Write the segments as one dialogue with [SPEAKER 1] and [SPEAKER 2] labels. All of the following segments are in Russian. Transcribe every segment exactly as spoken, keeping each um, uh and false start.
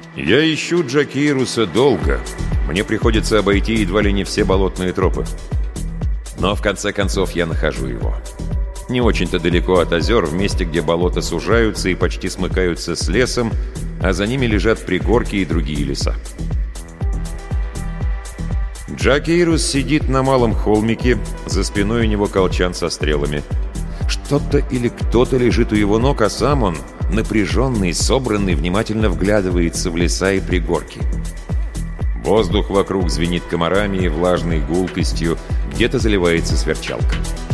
[SPEAKER 1] Я ищу Джакейруса долго. Мне приходится обойти едва ли не все болотные тропы. Но в конце концов я нахожу его. Не очень-то далеко от озер, в месте, где болота сужаются и почти смыкаются с лесом, а за ними лежат пригорки и другие леса. Джакейрус сидит на малом холмике, за спиной у него колчан со стрелами. Что-то или кто-то лежит у его ног, а сам он, напряженный, собранный, внимательно вглядывается в леса и пригорки. Воздух вокруг звенит комарами и влажной гулкостью, где-то заливается сверчалка.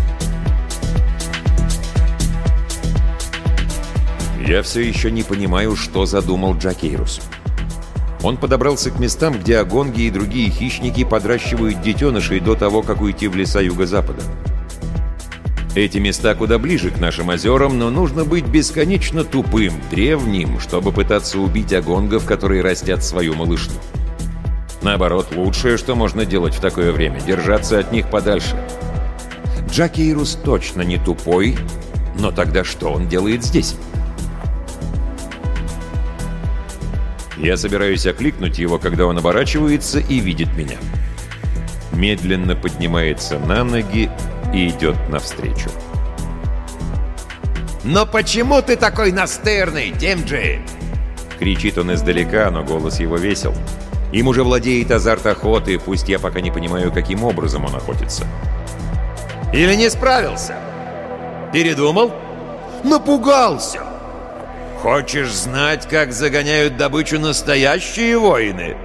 [SPEAKER 1] Я все еще не понимаю, что задумал Джакейрус. Он подобрался к местам, где агонги и другие хищники подращивают детенышей до того, как уйти в леса юго-запада. Эти места куда ближе к нашим озерам, но нужно быть бесконечно тупым, древним, чтобы пытаться убить агонгов, которые растят свою малышню. Наоборот, лучшее, что можно делать в такое время — держаться от них подальше. Джакейрус точно не тупой, но тогда что он делает здесь? Я собираюсь окликнуть его, когда он оборачивается и видит меня. Медленно поднимается на ноги и идет навстречу.
[SPEAKER 2] «Но почему ты такой настырный, Димджи?»
[SPEAKER 1] Кричит он издалека, но голос его весел. Им уже владеет азарт охоты, пусть я пока не понимаю, каким образом он охотится.
[SPEAKER 2] «Или не справился? Передумал? Напугался? Хочешь знать, как загоняют добычу настоящие воины?»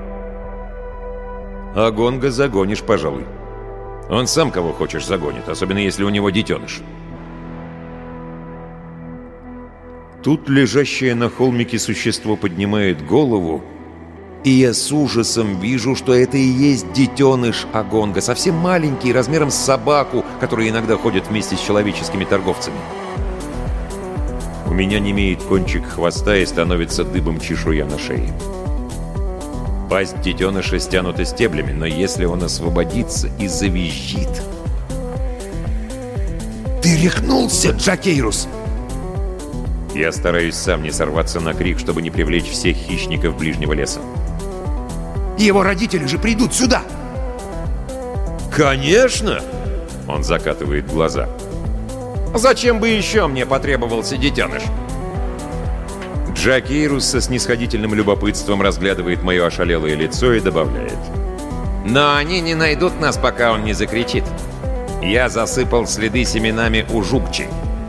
[SPEAKER 1] Агонга загонишь, пожалуй. Он сам кого хочешь загонит, особенно если у него детеныш. Тут лежащее на холмике существо поднимает голову, и я с ужасом вижу, что это и есть детеныш агонга, совсем маленький, размером с собаку, которые иногда ходят вместе с человеческими торговцами. У меня немеет кончик хвоста и становится дыбом чешуя на шее. Пасть детеныша стянута стеблями, но если он освободится и завизжит...
[SPEAKER 2] «Ты рехнулся, Джакейрус!»
[SPEAKER 1] Я стараюсь сам не сорваться на крик, чтобы не привлечь всех хищников ближнего леса.
[SPEAKER 2] «Его родители же придут сюда!»
[SPEAKER 1] «Конечно!» — он закатывает глаза. «Зачем бы еще мне потребовался детеныш?» Джакейрус со снисходительным любопытством разглядывает мое ошалелое лицо и добавляет: «Но они не найдут нас, пока он не закричит. Я засыпал следы семенами ужукчи».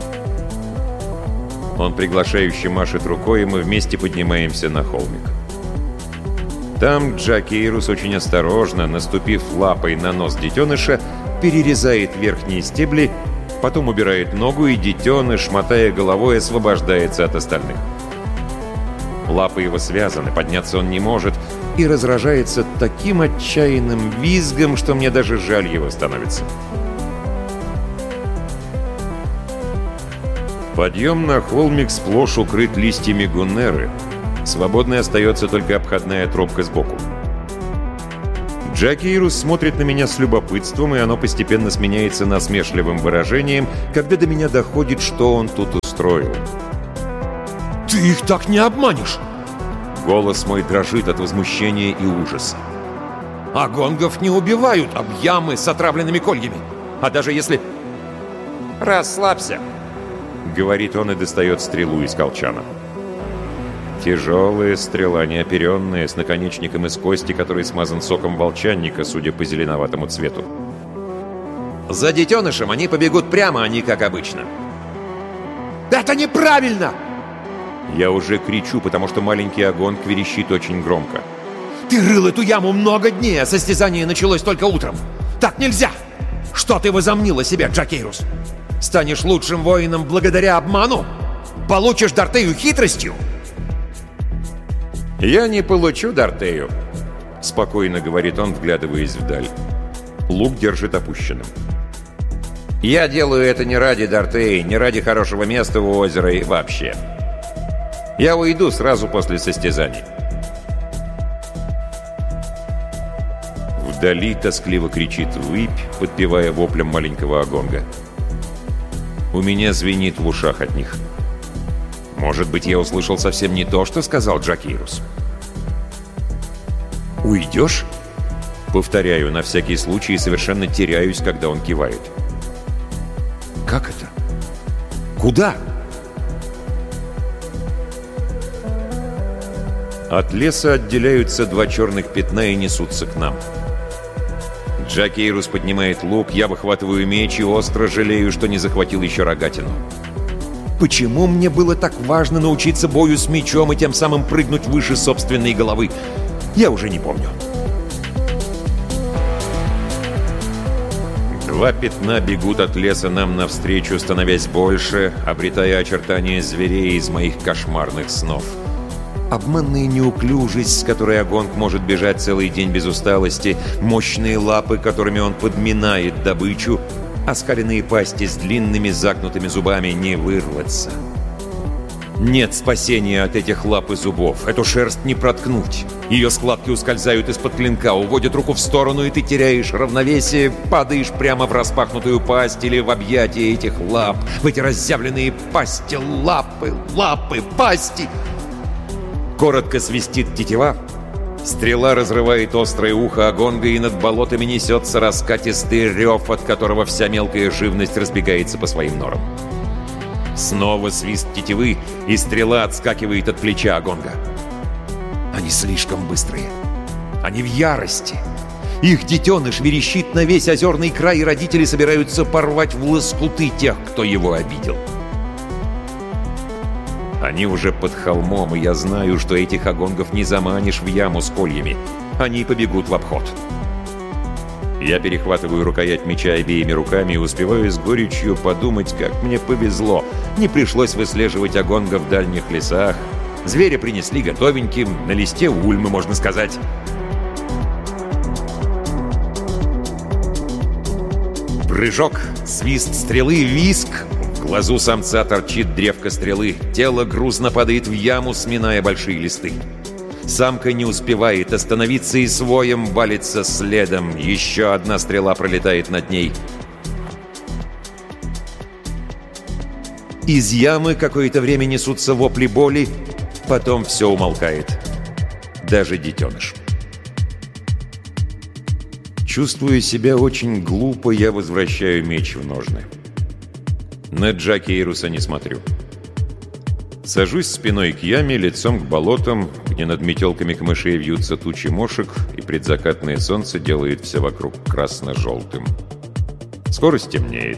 [SPEAKER 1] Он приглашающе машет рукой, и мы вместе поднимаемся на холмик. Там Джакейрус очень осторожно, наступив лапой на нос детеныша, перерезает верхние стебли, потом убирает ногу, и детеныш, мотая головой, освобождается от остальных. Лапы его связаны, подняться он не может, и разражается таким отчаянным визгом, что мне даже жаль его становится. Подъем на холмик сплошь укрыт листьями гуннеры. Свободной остается только обходная тропка сбоку. Джакейрус смотрит на меня с любопытством, и оно постепенно сменяется насмешливым выражением, когда до меня доходит, что он тут устроил.
[SPEAKER 2] «Ты их так не обманешь!»
[SPEAKER 1] Голос мой дрожит от возмущения и ужаса.
[SPEAKER 2] «Агонгов не убивают об ямы с отравленными кольями. А даже если...»
[SPEAKER 1] «Расслабься!» — говорит он и достает стрелу из колчана. Тяжелая стрела, неоперенная, с наконечником из кости, который смазан соком волчанника, судя по зеленоватому цвету.
[SPEAKER 2] «За детенышем они побегут прямо, а не как обычно». «Это неправильно!»
[SPEAKER 1] Я уже кричу, потому что маленький агонг верещит очень громко.
[SPEAKER 2] «Ты рыл эту яму много дней, а состязание началось только утром. Так нельзя! Что ты возомнил о себе, Джакейрус? Станешь лучшим воином благодаря обману? Получишь Дартею хитростью?»
[SPEAKER 1] «Я не получу Дартею», — спокойно говорит он, вглядываясь вдаль. Лук держит опущенным. «Я делаю это не ради Дартеи, не ради хорошего места у озера и вообще. Я уйду сразу после состязаний». Вдали тоскливо кричит выпь, подпевая воплем маленького агонга. У меня звенит в ушах от них. Может быть, я услышал совсем не то, что сказал Джакейрус. «Уйдешь?» Повторяю, на всякий случай, и совершенно теряюсь, когда он кивает.
[SPEAKER 2] «Как это? Куда?»
[SPEAKER 1] От леса отделяются два черных пятна и несутся к нам. Джакейрус поднимает лук, я выхватываю меч и остро жалею, что не захватил еще рогатину.
[SPEAKER 2] Почему мне было так важно научиться бою с мечом и тем самым прыгнуть выше собственной головы? Я уже не помню.
[SPEAKER 1] Два пятна бегут от леса нам навстречу, становясь больше, обретая очертания зверей из моих кошмарных снов. Обманная неуклюжесть, с которой Агонг может бежать целый день без усталости, мощные лапы, которыми он подминает добычу, оскаленные пасти с длинными загнутыми зубами, не вырваться. Нет спасения от этих лап и зубов. Эту шерсть не проткнуть. Ее складки ускользают из-под клинка, уводят руку в сторону, и ты теряешь равновесие, падаешь прямо в распахнутую пасть или в объятия этих лап. В эти разъявленные пасти, лапы, лапы, пасти. Коротко свистит тетива. Стрела разрывает острое ухо Агонга, и над болотами несется раскатистый рев, от которого вся мелкая живность разбегается по своим норам. Снова свист тетивы, и стрела отскакивает от плеча Агонга.
[SPEAKER 2] Они слишком быстрые. Они в ярости. Их детеныш верещит на весь озерный край, и родители собираются порвать в лоскуты тех, кто его обидел.
[SPEAKER 1] Они уже под холмом, и я знаю, что этих агонгов не заманишь в яму с кольями. Они побегут в обход. Я перехватываю рукоять меча обеими руками и успеваю с горечью подумать, как мне повезло. Не пришлось выслеживать агонга в дальних лесах. Зверя принесли готовеньким, на листе ульмы, можно сказать. Прыжок, свист стрелы, виск. В глазу самца торчит древко стрелы. Тело грузно падает в яму, сминая большие листы. Самка не успевает остановиться и своем валится следом. Еще одна стрела пролетает над ней. Из ямы какое-то время несутся вопли боли, потом все умолкает. Даже детеныш. Чувствуя себя очень глупо, я возвращаю меч в ножны. На Джакейруса не смотрю. Сажусь спиной к яме, лицом к болотам, где над метелками камышей вьются тучи мошек, и предзакатное солнце делает все вокруг красно-желтым. Скоро стемнеет.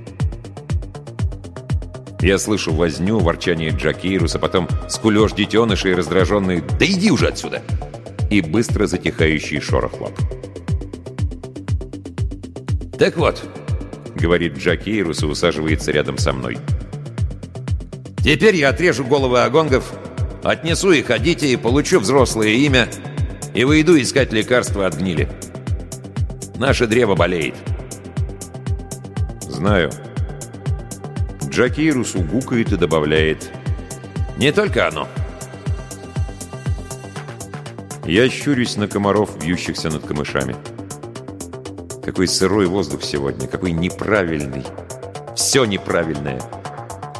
[SPEAKER 1] Я слышу возню, ворчание Джакейруса, потом скулёж детеныша и раздраженный «Да иди уже отсюда!» и быстро затихающий шорох лап. «Так вот», — говорит Джакейрус и усаживается рядом со мной. «Теперь я отрежу головы агонгов, отнесу их Адите и получу взрослое имя, и выйду искать лекарства от гнили. Наше древо болеет». «Знаю». Джакейрус угукает и добавляет: «Не только оно». Я щурюсь на комаров, вьющихся над камышами. Какой сырой воздух сегодня, какой неправильный. Все неправильное.